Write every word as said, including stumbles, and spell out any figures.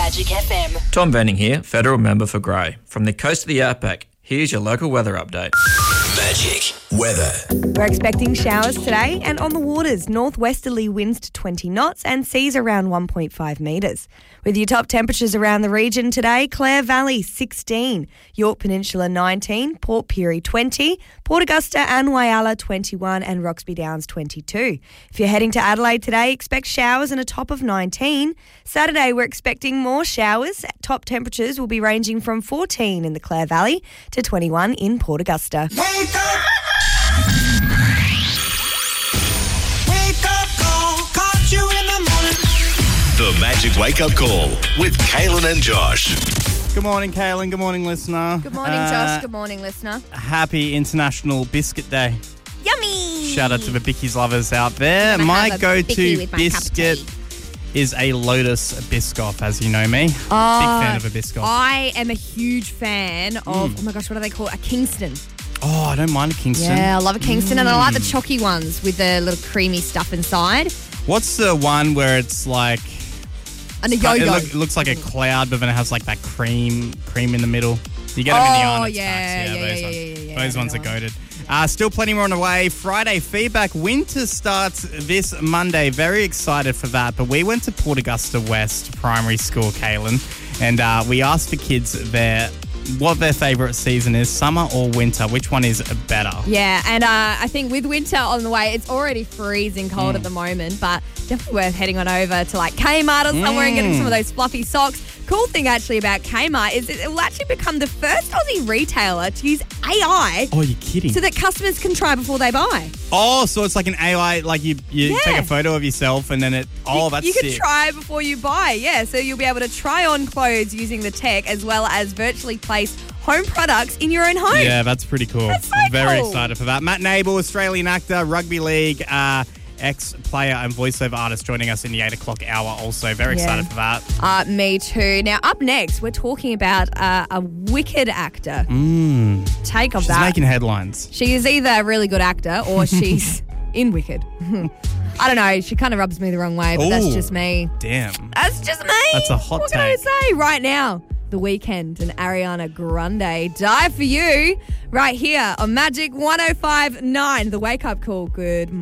Magic F M. Tom Venning here, federal member for Grey. From the coast of the outback, here's your local weather update. Magic weather. We're expecting showers today, and on the waters, northwesterly winds to twenty knots and seas around one point five metres. With your top temperatures around the region today, Clare Valley sixteen, Yorke Peninsula nineteen, Port Pirie twenty, Port Augusta and Whyalla twenty-one and Roxby Downs twenty-two. If you're heading to Adelaide today, expect showers and a top of nineteen. Saturday, we're expecting more showers. Top temperatures will be ranging from fourteen in the Clare Valley to twenty-one in Port Augusta. Wake up! Wake up call, caught you in the morning. The Magic Wake Up Call with Kaylin and Josh. Good morning, Kaylin. Good morning, listener. Good morning, Uh, Josh. Good morning, listener. Happy International Biscuit Day. Yummy! Shout out to the Bickies lovers out there. Gonna My have a Bicky go-to with my cup of biscuit tea. is a Lotus Biscoff, as you know me. Big fan of a Biscoff. I am a huge fan of, oh my gosh, what do they call it? A Kingston. Oh, I don't mind a Kingston. Yeah, I love a Kingston, and I like the chalky ones with the little creamy stuff inside. What's the one where it's like... And a It, yo-yo. look, it looks like a cloud, but then it has like that cream cream in the middle. You get them in the Oh, Arnott's yeah, packs. yeah, those yeah, ones, yeah, yeah, yeah, those I ones are know one. goated. Uh, still plenty more on the way. Friday feedback. Winter starts this Monday. Very excited for that. But we went to Port Augusta West Primary School, Kaylin, and uh, we asked the kids there what their favourite season is, summer or winter. Which one is better? Yeah, and uh, I think with winter on the way, it's already freezing cold at the moment, but definitely worth heading on over to like Kmart or somewhere and getting some of those fluffy socks. Cool thing actually about Kmart is it will actually become the first Aussie retailer to use A I Oh, you're kidding. so that customers can try before they buy. oh, so it's like an A I, like you, you Yeah. take a photo of yourself and then it, oh, you, that's You can sick. try before you buy, yeah. So you'll be able to try on clothes using the tech as well as virtually place home products in your own home. Yeah, that's pretty cool. That's so Very cool. excited for that. Matt Nable, Australian actor, rugby league, uh, ex-player and voiceover artist joining us in the eight o'clock hour also. Very Yeah. excited for that. Uh, me too. Now, up next, we're talking about uh, a wicked actor. Mm. Take of She's that. making headlines. She is either a really good actor or she's in Wicked. I don't know. She kind of rubs me the wrong way, but that's Ooh. just me. Damn. That's just me. That's a hot What can I take. say right now? The Weeknd and Ariana Grande, Die For You, right here on Magic one oh five point nine. The Wake Up Call. Good